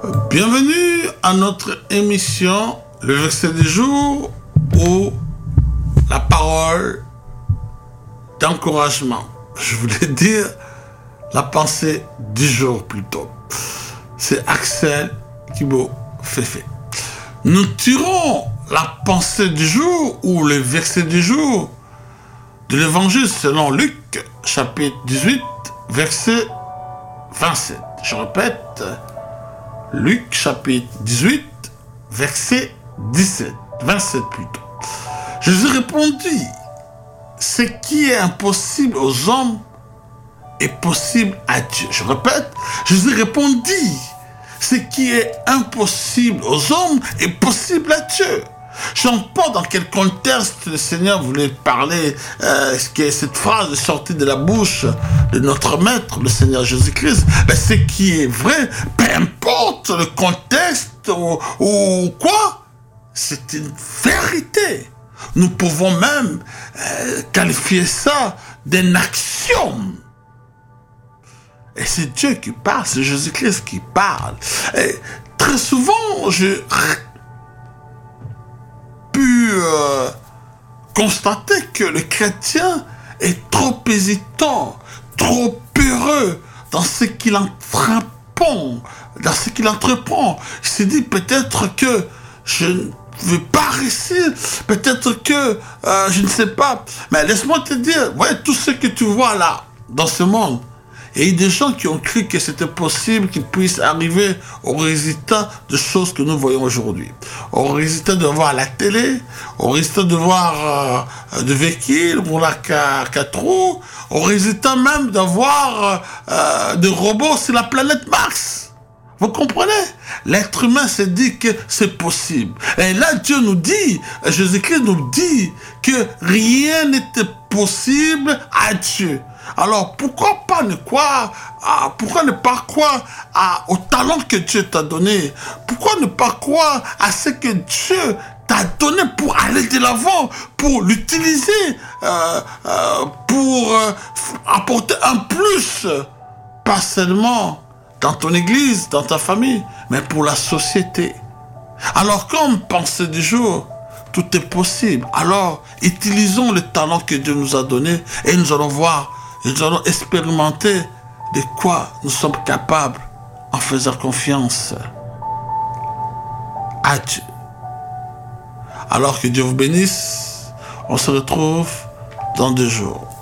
Bienvenue à notre émission, le verset du jour ou la parole d'encouragement. Je voulais dire la pensée du jour plutôt. C'est Axel Kibo Fefe. Nous tirons la pensée du jour ou le verset du jour de l'évangile selon Luc, chapitre 18, verset 27. Je répète, Luc, chapitre 18, verset 27 plutôt. Jésus répondit, ce qui est impossible aux hommes est possible à Dieu. Je répète, Jésus répondit, ce qui est impossible aux hommes est possible à Dieu. Je ne sais pas dans quel contexte le Seigneur voulait parler, que cette phrase est sortie de la bouche de notre Maître, le Seigneur Jésus-Christ. Mais ce qui est vrai, peu importe le contexte ou quoi, c'est une vérité. Nous pouvons même qualifier ça d'un axiome. Et c'est Dieu qui parle, c'est Jésus-Christ qui parle. Et très souvent, j'ai pu constater que le chrétien est trop hésitant, trop peureux dans ce qu'il entreprend. Il s'est dit peut-être que je ne vais pas réussir, peut-être que je ne sais pas. Mais laisse-moi te dire, ouais, tout ce que tu vois là, dans ce monde, et il y a des gens qui ont cru que c'était possible qu'ils puissent arriver au résultat de choses que nous voyons aujourd'hui. Au résultat de voir la télé, au résultat de voir de véhicules, roulant à 4 roues, au résultat même d'avoir des robots sur la planète Mars. Vous comprenez? L'être humain s'est dit que c'est possible. Et là, Dieu nous dit, Jésus-Christ nous dit que rien n'était possible à Dieu. Alors, pourquoi ne pas croire au talent que Dieu t'a donné? Pourquoi ne pas croire à ce que Dieu t'a donné pour aller de l'avant, pour l'utiliser, pour apporter un plus, pas seulement dans ton église, dans ta famille, mais pour la société. Alors, comme pensée du jour, tout est possible. Alors, utilisons le talent que Dieu nous a donné et nous allons voir, nous allons expérimenter de quoi nous sommes capables en faisant confiance à Dieu. Alors que Dieu vous bénisse, on se retrouve dans 2 jours.